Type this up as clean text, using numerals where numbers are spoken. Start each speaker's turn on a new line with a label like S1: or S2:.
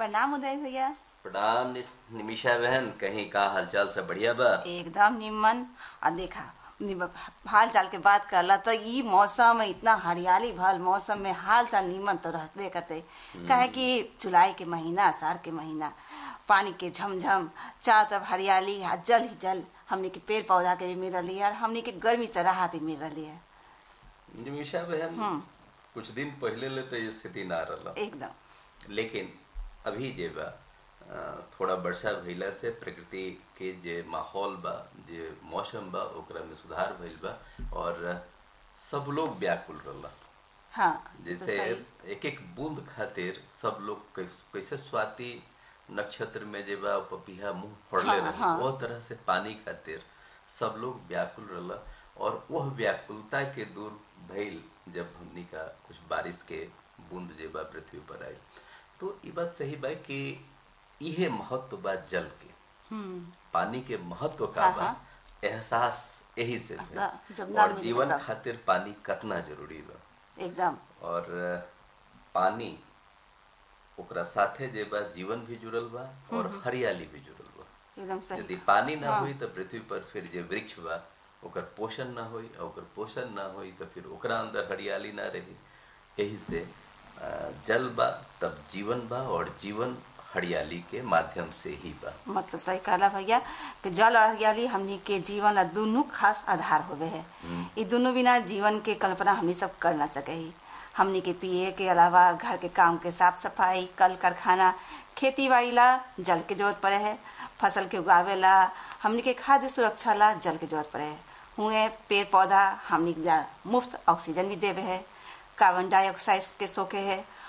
S1: प्रणाम उदय भैया।
S2: प्रणाम निमिषा बहन, कहीं का हालचाल सब बढ़िया बा?
S1: एकदम निमन। आ देखा हाल चाल के बात करला तो ई मौसम में इतना हरियाली भल मौसम में हाल चाल निमन तो रहबे करते। काहे कि जुलाई के महीना, आषाढ़ के महीना, पानी के झमझम, चारों तरफ हरियाली, जल ही जल, हमने के पेड़ पौधा के भी मिल रही है और हमने के गर्मी से राहत भी मिल रही है।
S2: निमिषा बहन, कुछ दिन पहले ले तो स्थिति ना रहा,
S1: एकदम।
S2: लेकिन अभी जे बा थोड़ा वर्षा भइला से प्रकृति के जे माहौल बा, जे मौसम बा, ओकरा में सुधार भइल बा और सब लोग व्याकुल रहला।
S1: हाँ,
S2: जैसे एक एक बूंद खातिर सब लोग कैसे स्वाति नक्षत्र में जे बा पपीहा मुंह फोड़ले रहे, वो तरह से पानी खातिर सब लोग व्याकुल रहला। और वह व्याकुलता के दूर भइल जब हमनी का कुछ बारिश के बूंद जे बा पृथ्वी पर आई। तो ये बात सही बा कि इहे महत्व बा जल के, पानी के महत्व का बा एहसास यही से और जीवन खातिर पानी कितना जरूरी बा
S1: एकदम।
S2: और पानी ओकरा साथे जे बा जीवन भी जुड़ल बा और हरियाली भी जुड़ल बा।
S1: एकदम सही।
S2: यदि पानी ना हुई तो पृथ्वी पर फिर जे वृक्ष बा ओकर पोषण ना होई, और ओकर पोषण ना होई तो फिर ओकरा अंदर हरियाली ना रही। यही से जल बा तब जीवन बा, और जीवन हरियाली के माध्यम से ही बा।
S1: मतलब सही कहला भैया कि जल और हरियाली हमनी के जीवन और दोनों खास आधार होवे है। ये दोनों बिना जीवन के कल्पना हमनी सब कर ना सके ही। हमनी के पिए के अलावा घर के काम के साफ सफाई, कल कारखाना, खेती बाड़ी ला जल के जरूरत पड़े है। फसल के उगावे ला, हमनी के खाद्य सुरक्षा ला जल के जरूरत पड़े है। हुए पेड़ पौधा हमनी के मुफ्त ऑक्सीजन भी देवे है, कार्बन डाइऑक्साइड के सोखे है।